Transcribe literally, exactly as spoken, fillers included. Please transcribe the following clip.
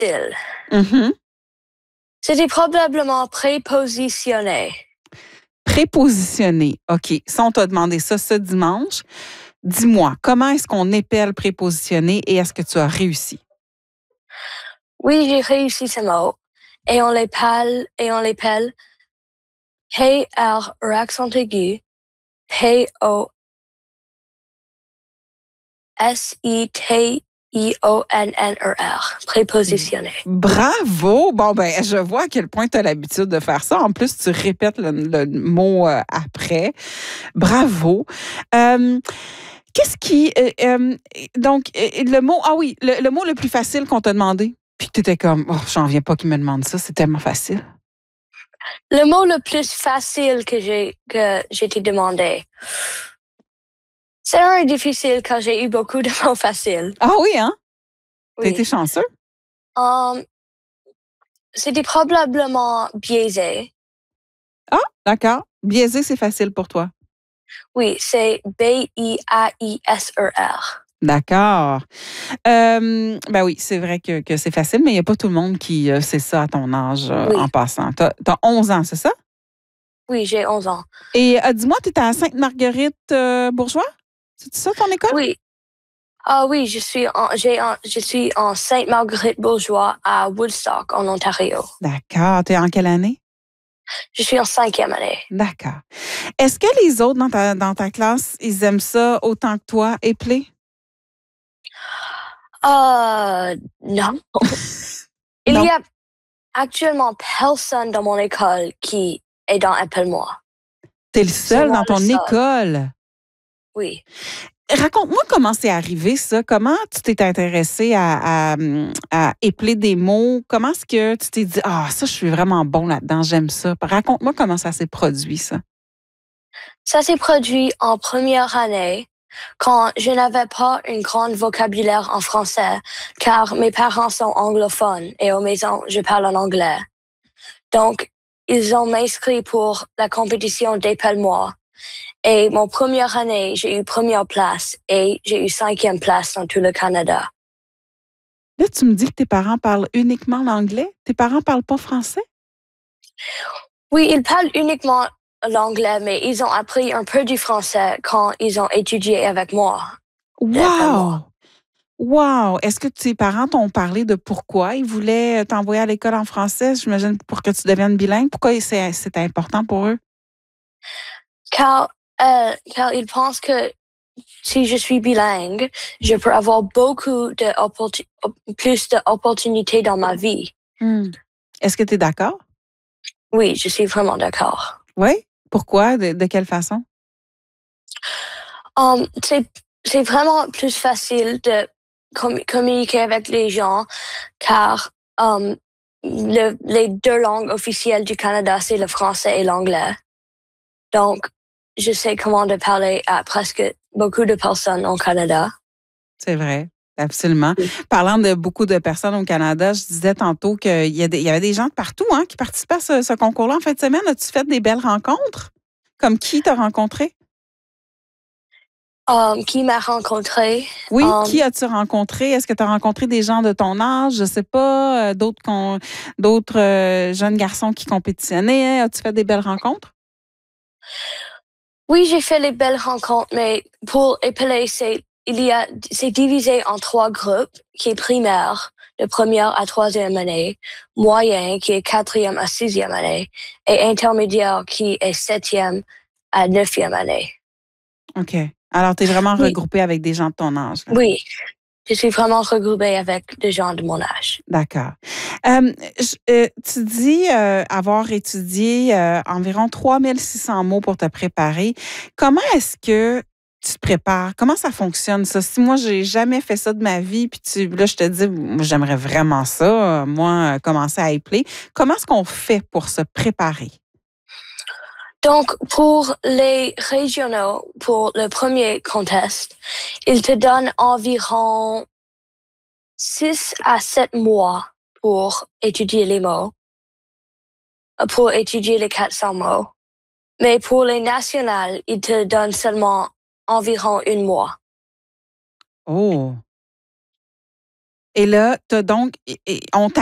facile. Mm-hmm. C'était probablement prépositionné. Prépositionné. OK. Ça, on t'a demandé ça ce dimanche. Dis-moi, comment est-ce qu'on épelle prépositionné et est-ce que tu as réussi? Oui, j'ai réussi ce mot. Et on l'épelle, et on l'épelle P R accent aigu, P O S I T I O N N E R, prépositionné. Bravo! Bon, ben, je vois à quel point tu as l'habitude de faire ça. En plus, tu répètes le, le mot euh, après. Bravo. Euh, Qu'est-ce qui... euh, euh, donc, euh, le mot... Ah oui, le, le mot le plus facile qu'on t'a demandé. Puis tu étais comme, oh, j'en viens pas qu'il me demande ça, c'est tellement facile. Le mot le plus facile que j'ai que j'ai été demandé. C'est un peu difficile quand j'ai eu beaucoup de mots faciles. Ah oui, hein? T'as Oui. été chanceux? Um, c'était probablement biaisé. Ah, d'accord. Biaisé, c'est facile pour toi. Oui, c'est B I A I S E R. D'accord. Euh, ben oui, c'est vrai que, que c'est facile, mais il n'y a pas tout le monde qui euh, sait ça à ton âge euh, Oui. en passant. Tu as onze ans, c'est ça? Oui, j'ai onze ans. Et euh, dis-moi, tu es à Sainte-Marguerite-Bourgeois? C'est ça ton école? Oui. Ah oui, je suis en, j'ai en, je suis en Sainte-Marguerite-Bourgeois à Woodstock, en Ontario. D'accord. Tu es en quelle année? Je suis en cinquième année. D'accord. Est-ce que les autres dans ta, dans ta classe, ils aiment ça autant que toi, épeler? Euh, non. Il Non. y a actuellement personne dans mon école qui est dans Appelle-moi. Tu es le C'est seul moi dans le ton seul. école. Oui. Raconte-moi comment c'est arrivé, ça. Comment tu t'es intéressé à, à, à épeler des mots? Comment est-ce que tu t'es dit, ah, ça, je suis vraiment bon là-dedans, j'aime ça. Raconte-moi comment ça s'est produit, ça. Ça s'est produit en première année quand je n'avais pas un grand vocabulaire en français car mes parents sont anglophones et aux maisons, je parle en anglais. Donc, ils ont m'inscrit pour la compétition d'Épelle-moi. Et mon première année, j'ai eu première place et j'ai eu cinquième place dans tout le Canada. Là, tu me dis que tes parents parlent uniquement l'anglais? Tes parents parlent pas français? Oui, ils parlent uniquement l'anglais, mais ils ont appris un peu du français quand ils ont étudié avec moi. Wow! Wow! Est-ce que tes parents t'ont parlé de pourquoi ils voulaient t'envoyer à l'école en français? J'imagine pour que tu deviennes bilingue. Pourquoi c'est, c'est important pour eux? Car, euh, car ils pensent que si je suis bilingue, je peux avoir beaucoup de opportun- plus d'opportunités dans ma vie. Hmm. Est-ce que tu es d'accord? Oui, je suis vraiment d'accord. Oui? Pourquoi? De, de quelle façon? Um, c'est, c'est vraiment plus facile de com- communiquer avec les gens car um, le, les deux langues officielles du Canada, c'est le français et l'anglais. Donc, je sais comment de parler à presque beaucoup de personnes au Canada. C'est vrai. Absolument. Oui. Parlant de beaucoup de personnes au Canada, je disais tantôt qu'il y, a des, il y avait des gens de partout hein, qui participaient à ce, ce concours-là en fin de semaine. As-tu fait des belles rencontres? Comme qui t'as rencontré? Um, qui m'a rencontré? Oui, Um, qui as-tu rencontré? Est-ce que tu as rencontré des gens de ton âge? Je sais pas, euh, d'autres con- d'autres euh, jeunes garçons qui compétitionnaient. As-tu fait des belles rencontres? oui, j'ai fait les belles rencontres, mais pour épeler, c'est il y a c'est divisé en trois groupes, qui est primaire, de première à troisième année, moyen, qui est quatrième à sixième année, et intermédiaire, qui est septième à neuvième année. OK. Alors, tu es vraiment Oui. regroupé avec des gens de ton âge. Là. Oui, je suis vraiment regroupée avec des gens de mon âge. D'accord. Euh, je- euh, tu dis euh, avoir étudié euh, environ trois mille six cents mots pour te préparer. Comment est-ce que tu te prépares? Comment ça fonctionne, ça? Si moi, j'ai jamais fait ça de ma vie, puis tu, là, je te dis, moi, j'aimerais vraiment ça, euh, moi, euh, commencer à épeler. Comment est-ce qu'on fait pour se préparer? Donc, pour les régionaux, pour le premier contest, ils te donnent environ six à sept mois pour étudier les mots, pour étudier les quatre cents mots. Mais pour les nationales, ils te donnent seulement environ un mois. Oh! Et là, tu as donc et et on